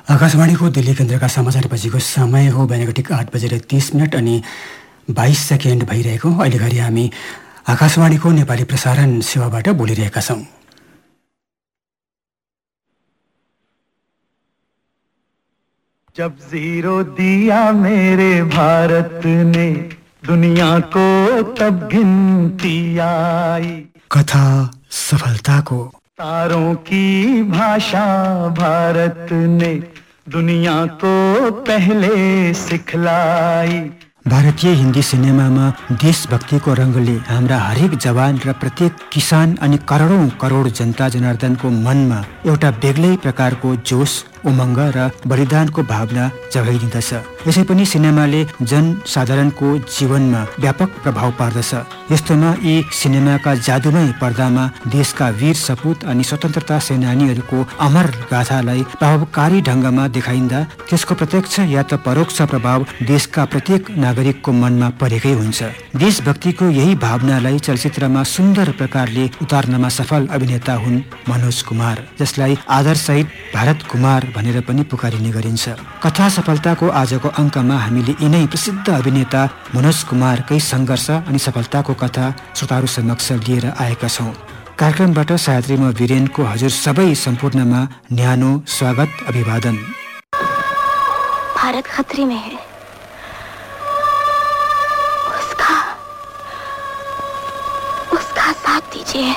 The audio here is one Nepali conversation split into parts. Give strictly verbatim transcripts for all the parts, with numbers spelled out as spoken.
आकाशवाणीको दिल्ली केन्द्रका समाचारपछिको समय हो बिहानको ठिक आठ बजेर तीस मिनट अनि बाइस सेकेन्ड भइरहेको। अहिले घरि हामी आकाशवाणीको नेपाली प्रसारण सेवाबाट बोलिरहेका छौँ। जब जीरो दिया मेरे भारत ने दुनिया को तब गिनती आई। कथा सफलताको। तारों की भाषा भारत ने दुनिया को पहले सिखलाई। भारतीय हिन्दी सिनेमामा देशभक्तिको रङ्गले हाम्रा हरेक जवान र प्रत्येक किसान अनि करोडौं करोड जनता जनार्दनको मनमा एउटा बेग्लै प्रकारको जोश, उमङ्ग र बलिदानको भावना जगाइदिँदछ। यसै पनि सिनेमाले जनसाधारणको जीवनमा व्यापक प्रभाव पार्दछ। यस्तोमा यी सिनेमाका जादुमय पर्दामा देशका वीर सपूत अनि स्वतन्त्रता सेनानीहरूको अमर गाथालाई प्रभावकारी ढङ्गमा देखाइँदा त्यसको प्रत्यक्ष या त परोक्ष प्रभाव देशका प्रत्येक नागरिकको मनमा परेकै हुन्छ। देशभक्तिको यही भावनालाई चलचित्रमा सुन्दर प्रकारले उतार्नमा सफल अभिनेता हुन् मनोज कुमार, जसलाई आदरसहित भारत कुमार भनेर पनि पुकारिने गरिन्छ। कथा सफलताको आजको अङ्कमा हामीले यिनै प्रसिद्ध अभिनेता मनोज कुमारकै सङ्घर्ष अनि सफलताको कथा श्रोताहरू समक्ष लिएर आएका छौँ। कार्यक्रमबाट सायत्री म वीरेनको हजुर सबै सम्पूर्णमा न्यानो स्वागत अभिवादन। भारत खतरे में है, उसका उसका साथ दीजिए।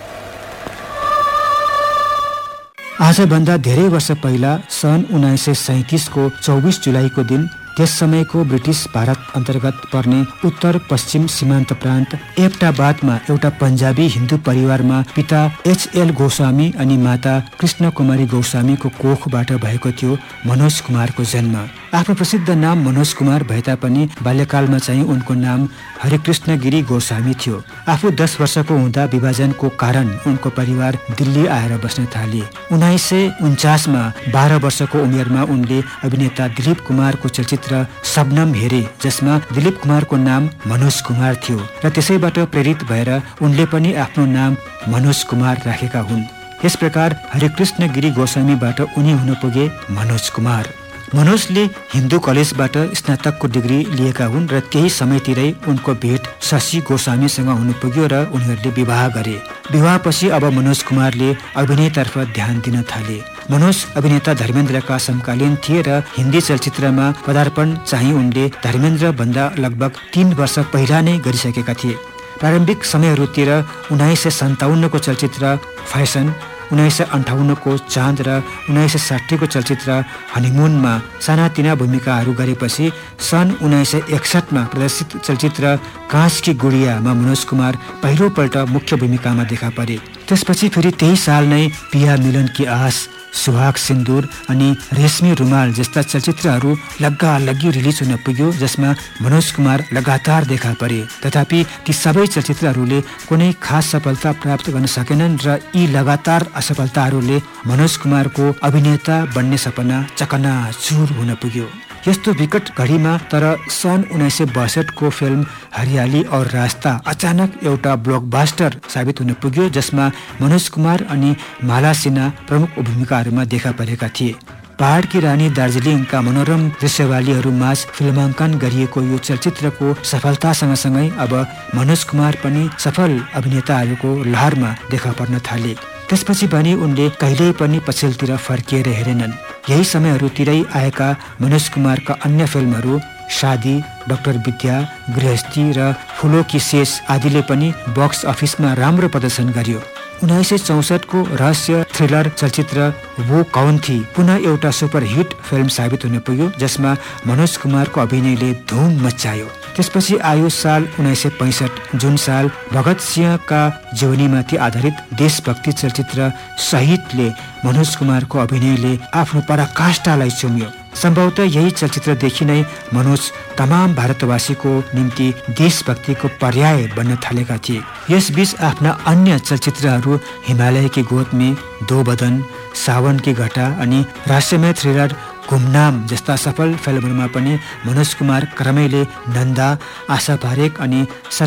आजभन्दा धेरै वर्ष पहिला सन् उन्नाइस सय सैतिसको चौबिस जुलाईको दिन त्यस समयको ब्रिटिस भारत अन्तर्गत पर्ने उत्तर पश्चिम सीमान्त प्रान्त एबटाबादमा एउटा पन्जाबी हिन्दू परिवारमा पिता एचएल गोस्वामी अनि माता कृष्ण कुमारी गोस्वामीको कोखबाट भएको थियो मनोज कुमारको जन्म। आफ्नो प्रसिद्ध नाम मनोज कुमार भए तापनि बाल्यकालमा चाहिँ उनको नाम हरिकृष्ण गिरी गोस्वामी थियो। आफू दस वर्षको हुँदा विभाजनको कारण उनको परिवार दिल्ली आएर बस्न थाले। उन्नाइस सय उन्चासमा बाह्र वर्षको उमेरमा उनले अभिनेता दिलीप कुमारको चलचित्र शबनम हेरे, जसमा दिलीप कुमारको नाम मनोज कुमार थियो र त्यसैबाट प्रेरित भएर उनले पनि आफ्नो नाम मनोज कुमार राखेका हुन्। यस प्रकार हरिकृष्ण गिरी गोस्वामीबाट उनी हुन पुगे मनोज कुमार। मनोजले हिन्दू कलेजबाट स्नातकको डिग्री लिएका हुन् र त्यही समयतिरै उनको भेट शशि गोस्वामीसँग हुन पुग्यो र उनीहरूले विवाह गरे। विवाहपछि अब मनोज कुमारले अभिनयतर्फ ध्यान दिन थाले। मनोज अभिनेता धर्मेन्द्रका समकालीन थिए र हिन्दी चलचित्रमा पदार्पण चाहिँ उनले धर्मेन्द्र भन्दा लगभग तीन वर्ष पहिला नै गरिसकेका थिए। प्रारम्भिक समयहरूतिर उन्नाइस सय सन्ताउन्नको चलचित्र फ्यासन, उन्नाइस सय अन्ठाउन्नको चाँद र उन्नाइस सय साठीको चलचित्र हनीमुनमा सानातिना भूमिकाहरू गरेपछि सन् उन्नाइस सय एकसठमा प्रदर्शित चलचित्र काँचकी गुडियामा मनोज कुमार पहिलोपल्ट मुख्य भूमिकामा देखा परे। त्यसपछि फेरि त्यही साल नै पिया मिलन की आस, सुहाग सिन्दुर अनि रेशमी रुमाल जस्ता चलचित्रहरू लग्गालग्गी रिलिज हुन पुग्यो, जसमा मनोज कुमार लगातार देखा परे। तथापि ती सबै चलचित्रहरूले कुनै खास सफलता प्राप्त गर्न सकेनन् र यी लगातार असफलताहरूले मनोज कुमारको अभिनेता बन्ने सपना चकनाचुर हुन पुग्यो। यस्तो विकट घडीमा तर सन् उन्नाइस सय बयसठको फिल्म हरियाली और रास्ता अचानक एउटा ब्लकबस्टर साबित हुन पुग्यो, जसमा मनोज कुमार अनि माला सिन्हा प्रमुख भूमिकाहरूमा देखा परेका थिए। पहाड की रानी दार्जिलिङका मनोरम दृश्यवालीहरूमाझ फिल्माङ्कन गरिएको यो चलचित्रको सफलता सँगसँगै अब मनोज कुमार पनि सफल अभिनेताहरूको लहरमा देखा पर्न थाले। त्यसपछि पनि उनले कहिल्यै पनि पछिल्तिर फर्किएर हेरेनन्। यही समयहरूतिरै आएका मनोज कुमारका अन्य फिल्महरू शादी, डाक्टर विद्या, गृहस्थी र फुलो की शेष आदिले पनि बक्स अफिसमा राम्रो प्रदर्शन गर्यो। उन्नाइस सय चौसठको रहस्य थ्रिलर चलचित्र वो कौन थी पुनः एउटा सुपरहिट फिल्म साबित हुन पुग्यो, जसमा मनोज कुमारको अभिनयले धुम मचायो। त्यसपछि आयो साल उन्नाइस सय पैँसठ, जुन साल भगत सिंहका जीवनीमाथि आधारित देशभक्ति चलचित्र शहीदले मनोज कुमारको अभिनयले आफ्नो पराकाष्ठालाई चुम्यो। सम्भवतः यही चलचित्रदेखि नै मनोज तमाम भारतवासीको निम्ति देशभक्तिको पर्याय बन्न थालेका थिए। यसबीच आफ्ना अन्य चलचित्रहरू हिमालय की गोद में, दो बदन, सावन की घटा अनि रहस्यमय थ्रिलर गुमनाम जस्ता सफल फिल्महरूमा पनि मनोज कुमार क्रमैले नन्दा, आशा पारेख अनि